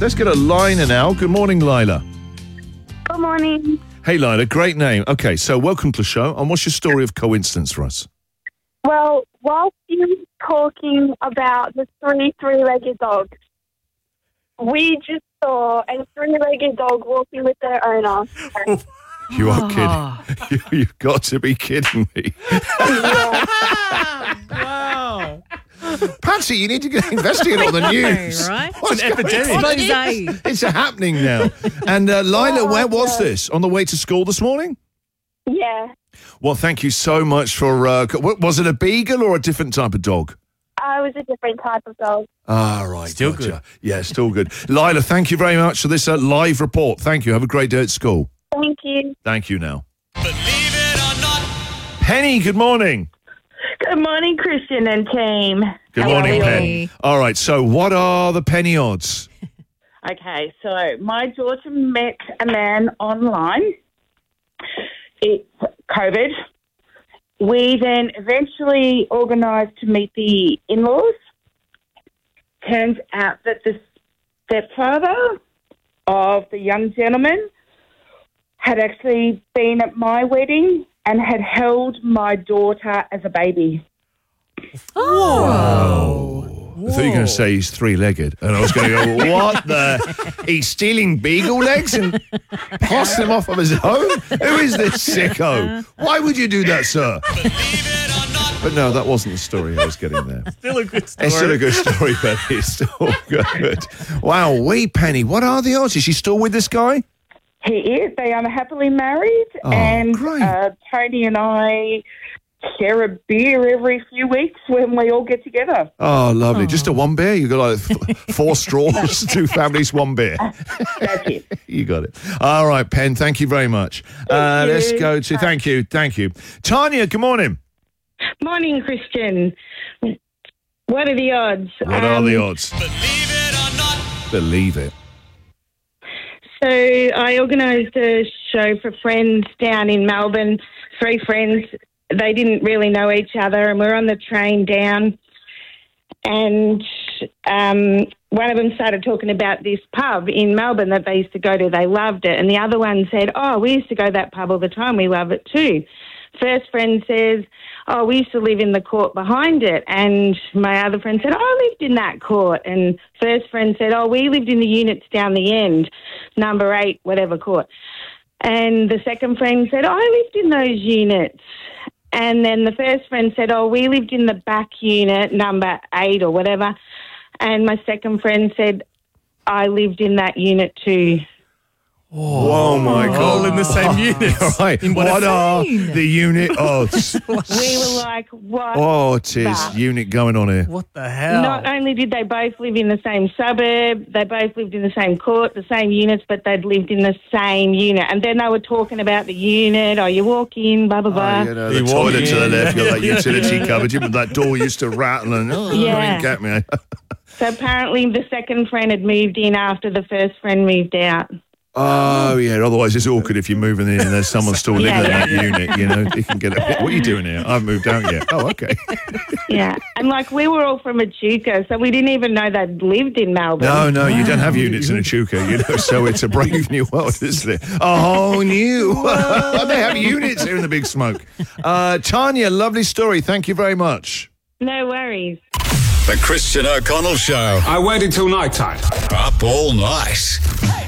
Let's get a Lila now. Good morning, Lila. Good morning. Hey, Lila, great name. Okay, so welcome to the show. And what's your story of coincidence for us? Well, whilst you were talking about the three-legged dogs, we just saw a three-legged dog walking with their owner. You are kidding. You've got to be kidding me. Wow. Patsy, you need to get investigating on the news. Right? What's It's an epidemic. on? It's happening now. And Lila, where was this? On the way to school this morning? Yeah. Well, thank you so much for... was it a beagle or a different type of dog? I was a different type of dog. Ah, right. Still gotcha. good. Yeah, still good. Lila, thank you very much for this live report. Thank you. Have a great day at school. Thank you. Thank you now. Believe it or not. Penny, good morning. Good morning, Christian and team. Good How morning, are you? Penny. All right, so what are the penny odds? Okay, so my daughter met a man online. It's COVID. We then eventually organised to meet the in-laws. Turns out that the stepfather of the young gentleman had actually been at my wedding and had held my daughter as a baby. Oh. I thought you were going to say he's three-legged. And I was going to go, what the? He's stealing beagle legs and passing them off of his own? Who is this sicko? Why would you do that, sir? But no, that wasn't the story I was getting there. Still a good story. It's still a good story, Penny. It's still good. Wow, Penny, what are the odds? Is she still with this guy? He is. They are happily married. Oh, and great. Tony and I share a beer every few weeks when we all get together. Oh, lovely. Just a one beer? You got like 4 straws, 2 families, 1 beer. That's it. You got it. All right, Pen, thank you very much. Let's go to, thank you. Tanya, good morning. Morning, Christian. What are the odds? What are the odds? Believe it or not. Believe it. So I organised a show for friends down in Melbourne, 3 friends. They didn't really know each other, and we're on the train down, and one of them started talking about this pub in Melbourne that they used to go to. They loved it. And the other one said, oh, we used to go to that pub all the time. We love it too. First friend says, oh, we used to live in the court behind it. And my other friend said, oh, I lived in that court. And first friend said, oh, we lived in the units down the end, number 8, whatever court. And the second friend said, oh, I lived in those units. And then the first friend said, oh, we lived in the back unit, number 8 or whatever. And my second friend said, I lived in that unit too. Oh, my God. All in the same unit. All right. What are the unit odds? We were like, what? Oh, it is the- unit going on here. What the hell? Not only did they both live in the same suburb, they both lived in the same court, the same units, but they'd lived in the same unit. And then they were talking about the unit, you walk in, blah, blah, blah. You know, the You toilet walk to the in. left, you got that utility cupboard, but that door used to rattle and, Yeah. you get me. So apparently the second friend had moved in after the first friend moved out. Oh, yeah, otherwise it's awkward if you're moving in and there's someone still living in that unit, you know. You can get what are you doing here? I haven't moved out yet. Oh, okay. Yeah. And we were all from Echuca, so we didn't even know they'd lived in Melbourne. No, you don't have units in Echuca, you know, so it's a brave new world, isn't it? A whole new world. They have units here in the Big Smoke. Tanya, lovely story. Thank you very much. No worries. The Christian O'Connell Show. I waited till night time. Up all night.